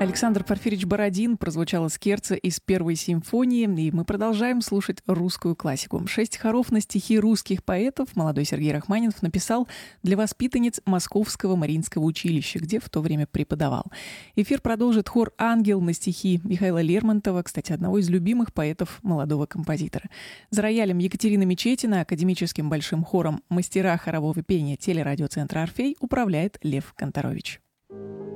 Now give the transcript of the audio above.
Александр Порфирьевич Бородин, прозвучало скерцо из первой симфонии, и мы продолжаем слушать русскую классику. 6 хоров на стихи русских поэтов молодой Сергей Рахманинов написал для воспитанниц Московского Мариинского училища, где в то время преподавал. Эфир продолжит хор «Ангел» на стихи Михаила Лермонтова, кстати, одного из любимых поэтов молодого композитора. За роялем Екатерина Мечетина, академическим большим хором «Мастера хорового пения» телерадиоцентра «Орфей» управляет Лев Конторович.